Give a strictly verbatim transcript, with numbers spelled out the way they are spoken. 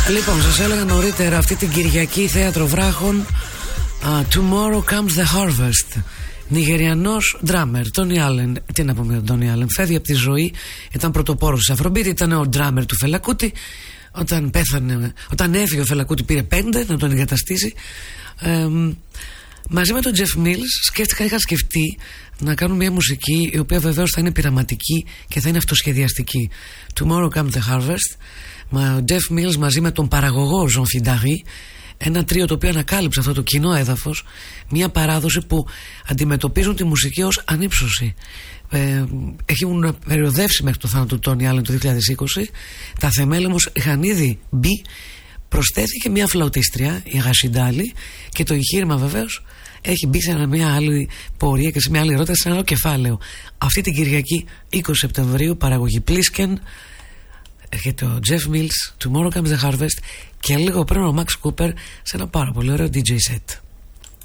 Λοιπόν, σας έλεγα νωρίτερα αυτή την Κυριακή θέατρο βράχων, uh, Tomorrow Comes the Harvest. Νιγεριανός ντράμερ, Τόνι Άλεν. Τι να πούμε για τον Τόνι Άλεν? Φεύγει από τη ζωή, ήταν πρωτοπόρος της Αφρομπίτη, ήταν ο ντράμερ του Φελακούτη. Όταν πέθανε, όταν έφυγε ο Φελακούτη, πήρε πέντε να τον εγκαταστήσει. Ε, μαζί με τον Jeff Mills σκέφτηκα, είχα σκεφτεί να κάνουν μια μουσική η οποία βεβαίως θα είναι πειραματική και θα είναι αυτοσχεδιαστική. Tomorrow Comes the Harvest. Μα ο Jeff Mills μαζί με τον παραγωγό Jean Fidari, ένα τρίο το οποίο ανακάλυψε αυτό το κοινό έδαφος, μια παράδοση που αντιμετωπίζουν τη μουσική ως ανύψωση. Ε, έχουν περιοδεύσει μέχρι το θάνατο του Τόνι Άλεν το δύο χιλιάδες είκοσι. Τα θεμέλια όμως είχαν ήδη μπει. Προσθέθηκε μια φλαουτίστρια, η Γασιντάλη, και το εγχείρημα βεβαίως έχει μπει σε μια άλλη πορεία και σε μια άλλη ερώτηση, σε ένα άλλο κεφάλαιο. Αυτή την Κυριακή είκοσι Σεπτεμβρίου, παραγωγή Plisken, έρχεται ο Jeff Mills, Tomorrow Comes the Harvest, και λίγο πριν ο Max Cooper σε ένα πάρα πολύ ωραίο ντι τζέι set.